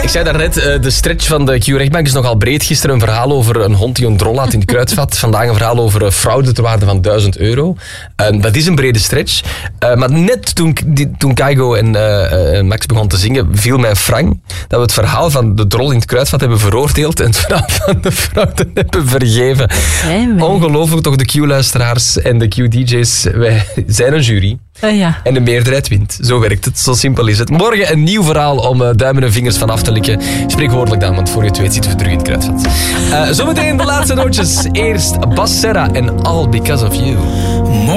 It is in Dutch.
Ik zei daarnet, de stretch van de Q-rechtbank is nogal breed. Gisteren een verhaal over een hond die een drol had in het kruidvat. Vandaag een verhaal over fraude ter waarde van €1000. Dat is een brede stretch. Maar net toen Keigo en Max begon te zingen, viel mij frank dat we het verhaal van de drol in het kruidvat hebben veroordeeld en het verhaal van de fraude hebben vergeven. Ongelooflijk toch, de Q-luisteraars en de Q-DJ's. Wij zijn een jury. Ja. En de meerderheid wint. Zo werkt het. Zo simpel is het. Morgen een nieuw verhaal om duimen en vingers van af te likken. Spreekwoordelijk dan, want voor je het weet zitten we terug in het kruidvat. Zometeen de laatste nootjes. Eerst Bas Serra en All Because of You.